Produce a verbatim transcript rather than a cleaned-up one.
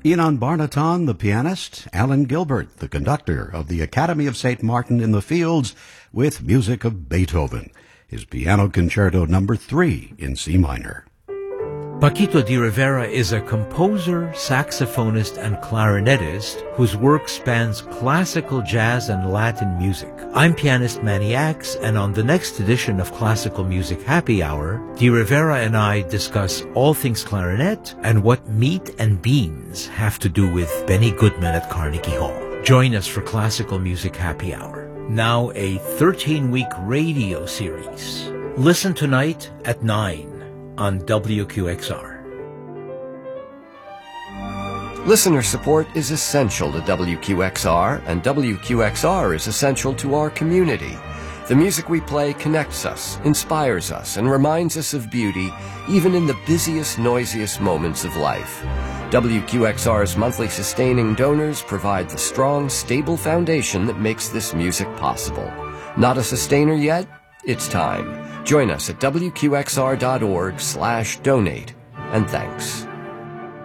Inan Barnaton, the pianist, Alan Gilbert, the conductor of the Academy of Saint Martin in the Fields, with music of Beethoven, his Piano Concerto number three in C minor. Paquito de Rivera is a composer, saxophonist, and clarinetist whose work spans classical, jazz, and Latin music. I'm pianist Manny Axe, and on the next edition of Classical Music Happy Hour, de Rivera and I discuss all things clarinet and what meat and beans have to do with Benny Goodman at Carnegie Hall. Join us for Classical Music Happy Hour, now a thirteen-week radio series. Listen tonight at nine. On W Q X R. Listener support is essential to W Q X R, and W Q X R is essential to our community. The music we play connects us, inspires us, and reminds us of beauty, even in the busiest, noisiest moments of life. W Q X R's monthly sustaining donors provide the strong, stable foundation that makes this music possible. Not a sustainer yet? It's time. Join us at W Q X R dot org slash donate, and thanks.